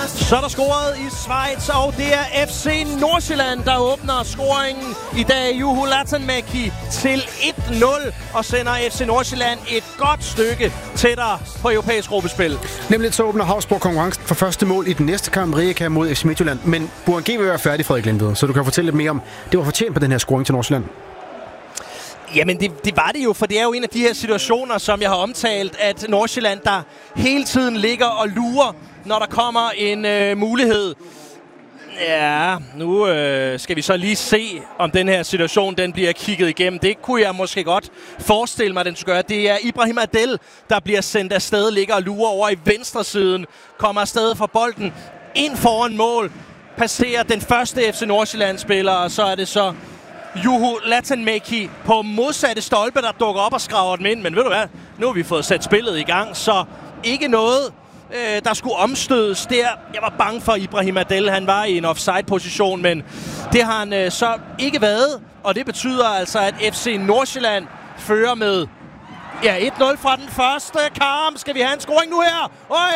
Så er der scoret i Schweiz, og det er FC Nordsjælland, der åbner scoringen i dag. Juho Latanmäki til 1-0 og sender FC Nordsjælland et godt stykke tættere på europæisk gruppespil. Nemlig så åbner Havsborg konkurrencen for første mål i den næste kamp, Rijeka mod FC Midtjylland. Men Burhan G vil være færdig, Frederik Lindved, så du kan fortælle lidt mere om, det var fortjent på den her scoring til Nordsjælland. Jamen, det var det jo, for det er jo en af de her situationer, som jeg har omtalt, at Nordsjælland, der hele tiden ligger og lurer, når der kommer en mulighed. Ja, nu skal vi så lige se, om den her situation den bliver kigget igennem. Det kunne jeg måske godt forestille mig, den skulle gøre. Det er Ibrahim Adel, der bliver sendt afsted, ligger og lurer over i venstre siden, kommer afsted fra bolden ind foran mål, passerer den første FC Nordsjælland-spiller, og så er det så Juho Latanmäki på modsatte stolpe, der dukker op og skraver den ind. Men ved du hvad, nu har vi fået sat spillet i gang, så ikke noget der skulle omstødes der. Jeg var bange for Ibrahim Adel. Han var i en offside-position, men det har han så ikke været. Og det betyder altså, at FC Nordsjælland fører med 1-0 fra den første kamp. Skal vi have en scoring nu her?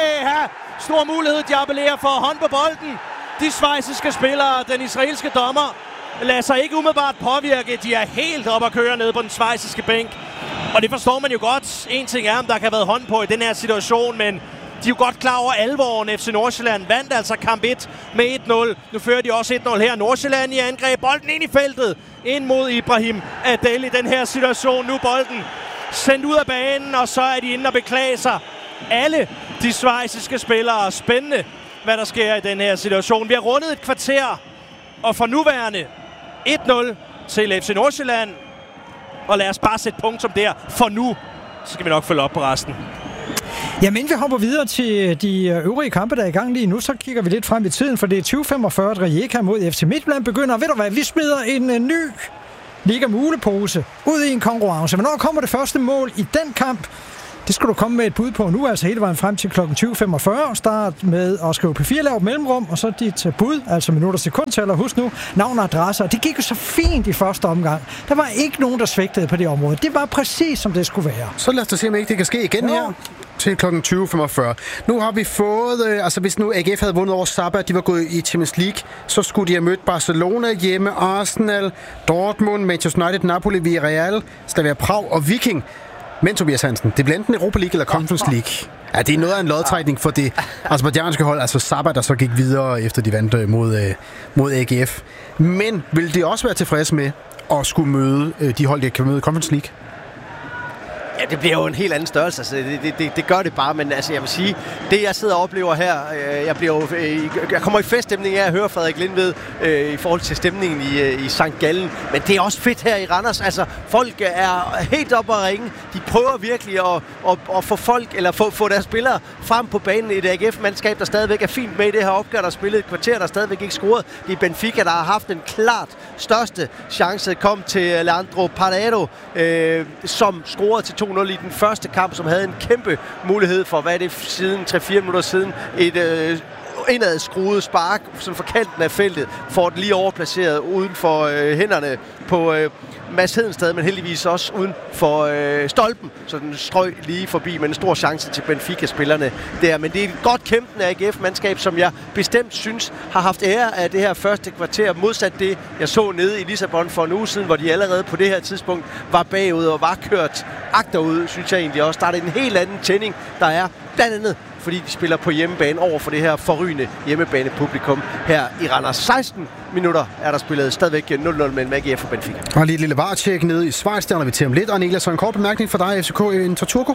Stor mulighed, de appellerer for hånd på bolden. De schweiziske spillere, den israelske dommer, lader sig ikke umiddelbart påvirke. De er helt op at køre ned på den schweiziske bænk. Og det forstår man jo godt. En ting er, om der kan have været hånd på i den her situation, men de er jo godt klar over alvoren. FC Nordsjælland vandt altså kamp 1 med 1-0. Nu fører de også 1-0 her. Nordsjælland i angreb. Bolden ind i feltet. Ind mod Ibrahim Adel i den her situation. Nu bolden sendt ud af banen, og så er de inde og beklage sig. Alle de schweiziske spillere. Spændende, hvad der sker i den her situation. Vi har rundet et kvarter, og for nuværende 1-0 til FC Nordsjælland. Og lad os bare sætte punktum der. For nu, så skal vi nok følge op på resten. Jamen, vi hopper videre til de øvrige kampe, der er i gang lige nu. Så kigger vi lidt frem i tiden, for det er 20:45, at Rijeka mod FC Midtjylland begynder. Ved du hvad, vi smider en ny Liga Mulepose ud i en konkurrence. Hvornår kommer det første mål i den kamp? Det skal du komme med et bud på nu, altså hele vejen frem til kl. 20:45. Start med at skrive P4, lav mellemrum, og så dit bud, altså minutter, sekundtaller. Husk nu, navn og adresser. Det gik jo så fint i første omgang. Der var ikke nogen, der svigtede på det område. Det var præcis, som det skulle være. Så lad os da se, om ikke det kan ske igen her til kl. 20:45. Nu har vi fået, hvis nu AGF havde vundet over Sabah, de var gået i Champions League, så skulle de have mødt Barcelona hjemme, Arsenal, Dortmund, Manchester United, Napoli, Villarreal, Slavia Prag og Viking. Men Tobias Hansen, det bliver enten Europa League eller Conference League. Ja, det er noget af en lodtrækning for det aserbajdsjanske hold, altså Sabah, der så gik videre efter de vandt mod AGF. Men vil det også være tilfreds med at skulle møde de hold, der kan møde Conference League? Ja, det bliver jo en helt anden størrelse. Altså, det gør det bare, men altså, jeg vil sige, det jeg sidder og oplever her, jeg kommer i feststemning af at høre Frederik Lindved i forhold til stemningen i St. Gallen, men det er også fedt her i Randers. Altså, folk er helt oppe at ringe. De prøver virkelig at få folk, eller få deres spillere frem på banen i et AGF-mandskab, der stadigvæk er fint med i det her opgør, der spillet et kvarter, der stadigvæk ikke scoret. Det er Benfica, der har haft den klart største chance. Kom til Leandro Paredes, som scorede til 2-0 i den første kamp, som havde en kæmpe mulighed for, hvad er det, siden 3-4 minutter siden, et indad skruet spark, som for kanten af feltet, får den lige overplaceret uden for hænderne på Mads Hedenstad, men heldigvis også uden for stolpen, så den strøg lige forbi med en stor chance til Benfica-spillerne der. Men det er et godt kæmpende AGF-mandskab, som jeg bestemt synes har haft ære af det her første kvarter, modsat det, jeg så nede i Lissabon for en uge siden, hvor de allerede på det her tidspunkt var bagud og var kørt agterud, synes jeg egentlig også. Der er en helt anden tænding, der er blandt andet fordi de spiller på hjemmebane over for det her forrygende hjemmebanepublikum her i Randers. 16 minutter er der spillet stadigvæk 0-0 mellem AGF og Benfica. Og lige et lille varetjek nede i Schweiz, der er vi til om lidt. Og Niklas, så en kort bemærkning for dig, FCK i Turku.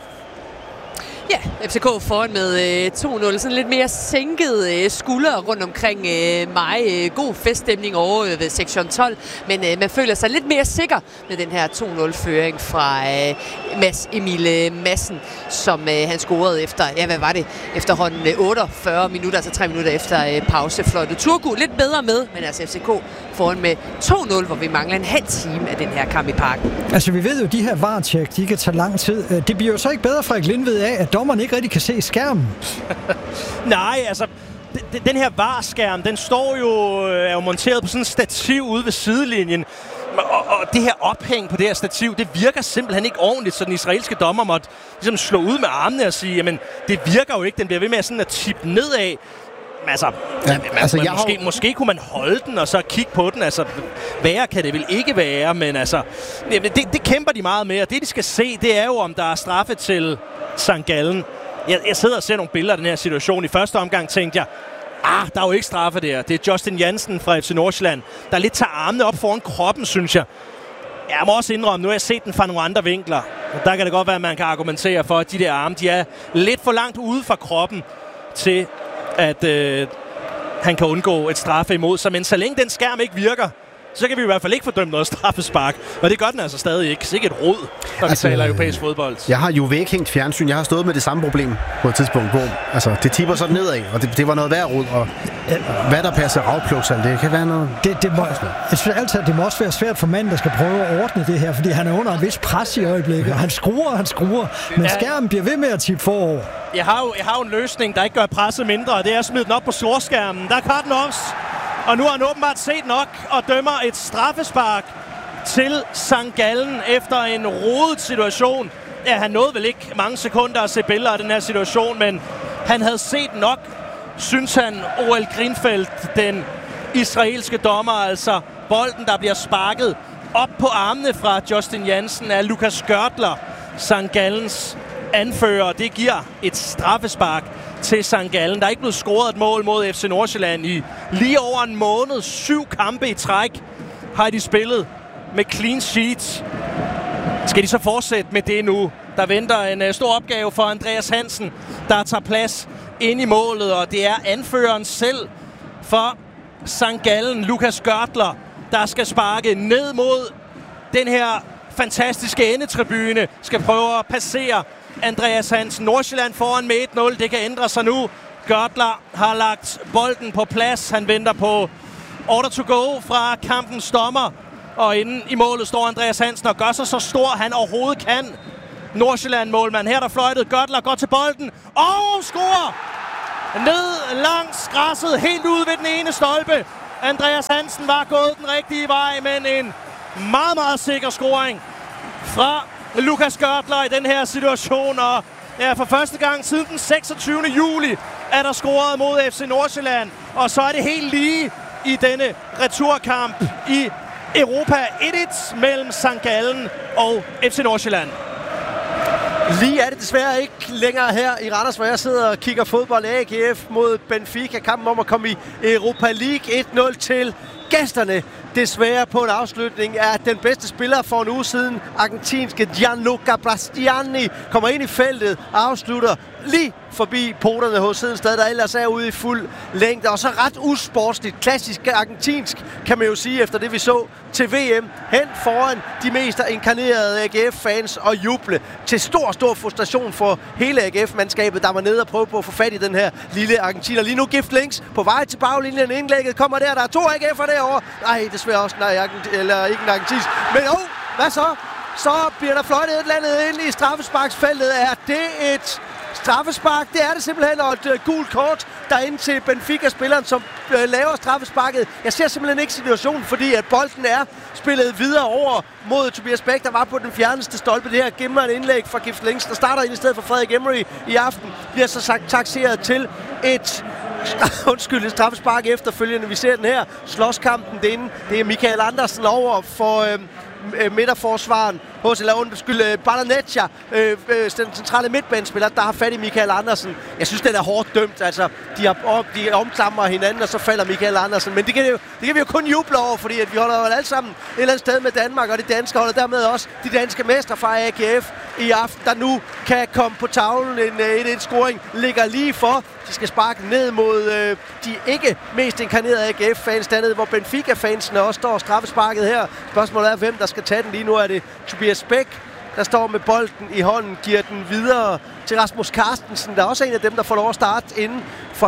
Ja, FCK foran med 2-0. Sådan lidt mere sænket skuldre rundt omkring mig. God feststemning over ved sektion 12. Men man føler sig lidt mere sikker med den her 2-0-føring fra Mads Emil Madsen, som han scorede efter, hvad var det? Efterhånden 48 minutter, altså 3 minutter efter pausefløjtet. Turku lidt bedre med, men altså FCK foran med 2-0, hvor vi mangler en halv time af den her kamp i parken. Altså vi ved jo, de her VAR-tjek, de kan tage lang tid. Det bliver jo så ikke bedre, Frederik Lindved, af, at dommeren ikke rigtig kan se skærmen. Nej, altså den her VAR-skærm, den står jo, er jo monteret på sådan en stativ ude ved sidelinjen. Og det her ophæng på det her stativ, det virker simpelthen ikke ordentligt, så den israelske dommer måtte ligesom slå ud med armene og sige, jamen det virker jo ikke, den bliver ved med sådan at tippe nedad. Måske kunne man holde den og så kigge på den. Altså, værre kan det vel ikke være, men altså, det kæmper de meget med, og det de skal se, det er jo, om der er straffe til St. Gallen. Jeg sidder og ser nogle billeder af den her situation. I første omgang tænkte jeg, der er jo ikke straffe der. Det er Justin Jansen fra FC Nordsjælland, der lidt tager armene op foran kroppen, synes jeg. Jeg må også indrømme, nu har jeg set den fra nogle andre vinkler. Og der kan det godt være, at man kan argumentere for, at de der arme, de er lidt for langt ude fra kroppen til, at han kan undgå et straffe imod sig. Men så længe den skærm ikke virker, så kan vi i hvert fald ikke fordømme noget straffespark. Og det gør den altså stadig ikke. Sikke et rod, når vi taler europæisk fodbold. Jeg har jo ikke hængt fjernsyn. Jeg har stået med det samme problem på et tidspunkt, hvor det tipper sådan nedad, og det var noget værd rod. Og hvad der passer afpluksal, det kan være noget... Det må også være svært for manden, der skal prøve at ordne det her, fordi han er under en vis pres i øjeblikket. Han skruer, men skærmen bliver ved med at tippe forover. Jeg har jo en løsning, der ikke gør presset mindre, og det er at smide den op på storskærmen. Der er Cardinals. Og nu har han åbenbart set nok og dømmer et straffespark til St. Gallen efter en rodet situation. Ja, han nåede vel ikke mange sekunder at se billeder af den her situation, men han havde set nok, synes han, O.L. Grinfeldt, den israelske dommer. Altså bolden, der bliver sparket op på armene fra Justin Jansen af Lukas Görtler, St. Gallens anfører. Det giver et straffespark til St. Gallen. Der er ikke blevet scoret et mål mod FC Nordsjælland i lige over en måned. 7 kampe i træk har de spillet med clean sheet. Skal de så fortsætte med det nu? Der venter en stor opgave for Andreas Hansen, der tager plads ind i målet, og det er anføreren selv for St. Gallen, Lukas Görtler, der skal sparke ned mod den her fantastiske endetribune, skal prøve at passere Andreas Hansen. Nordsjælland foran med 1-0. Det kan ændre sig nu. Görtler har lagt bolden på plads. Han venter på order to go fra kampens dommer. Og inde i målet står Andreas Hansen og gør sig så stor, han overhovedet kan. Nordsjælland-målmand. Her der fløjtet. Görtler går til bolden og scorer! Ned langs græsset, helt ude ved den ene stolpe. Andreas Hansen var gået den rigtige vej, men en meget, meget sikker scoring fra Lukas Görtler i den her situation. Og ja, for første gang siden den 26. juli er der scoret mod FC Nordsjælland. Og så er det helt lige i denne returkamp i Europa. 1-1 mellem St. Gallen og FC Nordsjælland. Lige er det desværre ikke længere her i Randers, hvor jeg sidder og kigger fodbold. AGF mod Benfica. Kampen om at komme i Europa League. 1-0 til gæsterne. Desværre på en afslutning er den bedste spiller for en uge siden. Argentinske Gianluca Bastiani kommer ind i feltet og afslutter lige forbi poterne hos Hedensted, der ellers er ude i fuld længde. Og så ret usportsligt, klassisk argentinsk, kan man jo sige, efter det vi så til VM. Hen foran de mest inkarnerede AGF-fans og juble til stor frustration for hele AGF-mandskabet, der var nede og prøve på at få fat i den her lille argentiner. Lige nu Gift Links på vej til baglinjen. Indlægget kommer der er 2 AGF'er derovre. Nej, desværre også eller ikke en argentinsk. Men hvad så? Så bliver der fløjtet et eller andet ind i straffesparksfeltet. Er det et straffespark? Det er det simpelthen, og et gult kort derinde til Benfica-spilleren, som laver straffesparket. Jeg ser simpelthen ikke situationen, fordi at bolden er spillet videre over mod Tobias Bæk, der var på den fjerneste stolpe. Det her gemmer en indlæg fra Gift Links, der starter ind i stedet for Frederik Emery i aften. Bliver så sagt takseret til et straffespark efterfølgende. Vi ser den her slåskampen derinde. Det er Michael Andersen over for midterforsvaren hos Barnecchia, den centrale midtbanespiller, der har fat i Michael Andersen. Jeg synes, den er hårdt dømt. Altså, de omklamrer hinanden, og så falder Michael Andersen. Men det kan vi jo kun juble over, fordi at vi holder jo alle sammen et eller andet sted med Danmark, og de danske holder dermed også de danske mestre fra AGF i aften, der nu kan komme på tavlen. En scoring ligger lige for. De skal sparke ned mod de ikke mest inkarnerede AGF-fans dernede, hvor Benfica-fansene også står straffesparket her. Spørgsmålet er, hvem der skal tage den. Lige nu er det Tobias Bæk, der står med bolden i hånden, giver den videre til Rasmus Carstensen, der er også en af dem, der får lov at starte inden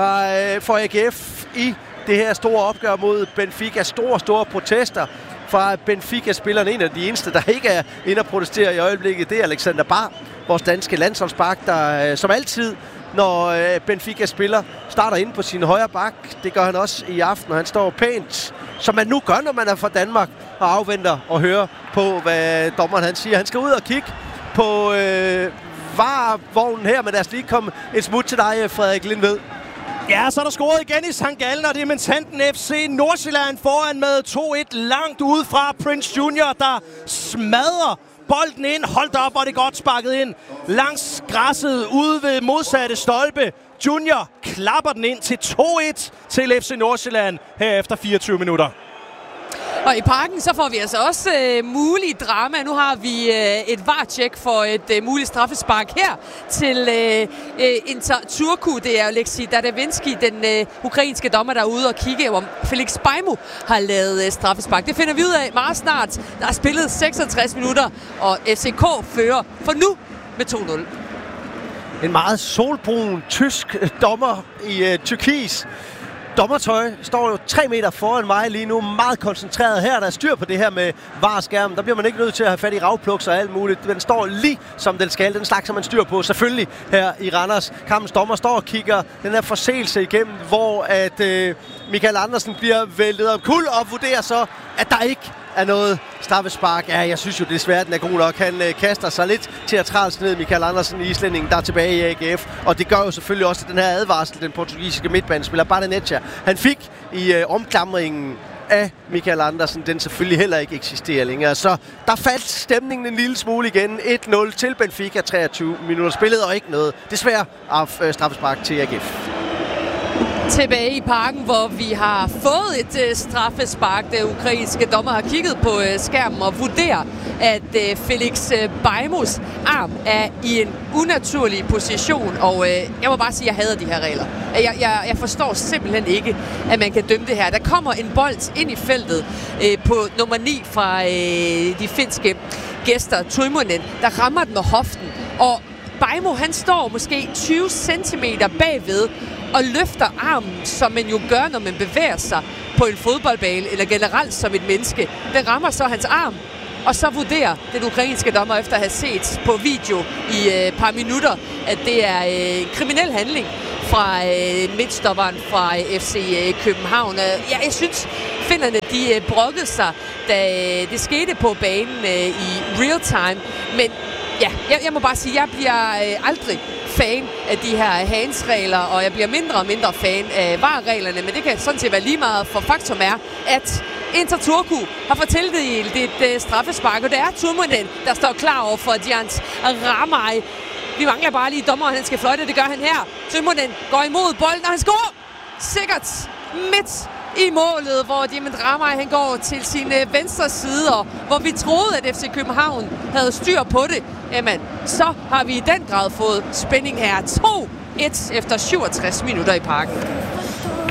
for AGF i det her store opgør mod Benfica. Store protester fra Benfica-spilleren. En af de eneste, der ikke er inde og protestere i øjeblikket, det er Alexander Bar, vores danske landsholdsbak, der som altid, når Benfica spiller, starter inde på sin højre bak. Det gør han også i aften, og han står pænt, som man nu gør, når man er fra Danmark, og afventer og hører på, hvad dommeren han siger. Han skal ud og kigge på varevognen her, men lad os lige komme et smut til dig, Frederik Lindved. Ja, så er der scoret igen i St. Gallen, og det er Mentanten FC Nordsjælland foran med 2-1 langt ude fra Prince Junior, der smadrer bolden ind. Holdt op, og det godt sparket ind langs græsset ude ved modsatte stolpe. Junior klapper den ind til 2-1 til FC Nordsjælland her efter 24 minutter. Og i Parken, så får vi altså også mulig drama. Nu har vi et VAR-tjek for et muligt straffespark her til Inter Turku. Det er Oleksij Dadavinski, den ukrainske dommer, der er ude og kigge, om Felix Bajmo har lavet straffespark. Det finder vi ud af meget snart. Der er spillet 66 minutter, og FCK fører for nu med 2-0. En meget solbrun tysk dommer i turkis dommertøj står jo 3 meter foran mig lige nu, meget koncentreret her. Der er styr på det her med VAR-skærmen. Der bliver man ikke nødt til at have fat i ravpluks og alt muligt. Den står lige som den skal. Den slags, som man styr på. Selvfølgelig her i Randers. Kampens dommer står og kigger den her forseelse igennem, hvor at Michael Andersen bliver væltet om kul og vurderer så, at der ikke er noget straffespark. Ja, jeg synes jo desværre, den er god nok. Han kaster sig lidt teatralsk ned, Michael Andersen, islændingen, der er tilbage i AGF. Og det gør jo selvfølgelig også den her advarsel, den portugisiske midtbanespiller Barnecchia, han fik i omklamringen af Michael Andersen, den selvfølgelig heller ikke eksisterer længere. Så der faldt stemningen en lille smule igen. 1-0 til Benfica, 23 minutter spillet, og ikke noget desværre af straffespark til AGF. Tilbage i Parken, hvor vi har fået et straffespark. Den ukrainske dommer har kigget på skærmen og vurderer, at Felix Bajmos arm er i en unaturlig position. Og jeg må bare sige, at jeg hader de her regler. Jeg forstår simpelthen ikke, at man kan dømme det her. Der kommer en bold ind i feltet på nummer 9 fra de finske gæster, Tuimunen, der rammer den med hoften. Og Bajmo, han står måske 20 cm bagved og løfter armen, som man jo gør, når man bevæger sig på en fodboldbane, eller generelt som et menneske. Den rammer så hans arm, og så vurderer den ukrainske dommer, efter at have set på video i et par minutter, at det er en kriminel handling fra midtstopperen fra FC København. Ja, jeg synes, finnerne de brokkede sig, da det skete på banen i real time, men ja, jeg må bare sige, at jeg bliver aldrig fan af de her hands-regler, og jeg bliver mindre og mindre fan af VAR-reglerne, men det kan sådan set være lige meget, for faktum er, at Inter Turku har fået tildelt et straffespark, og det er Tuimunen, der står klar over for Giants Ramaj. Vi mangler bare lige dommeren, han skal fløjte, det gør han her. Tuimunen går imod bolden, og han scorer sikkert midt i målet, hvor Diamant Ramaj han går til sin venstre side, og hvor vi troede, at FC København havde styr på det. Jamen, så har vi i den grad fået spænding her. 2-1 efter 67 minutter i Parken.